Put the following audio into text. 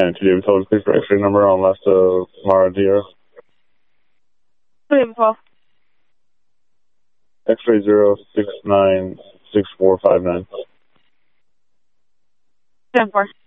292 David Told, please for X-ray number on left of Mara Diaz. 12. X-ray 0696459. 10-4.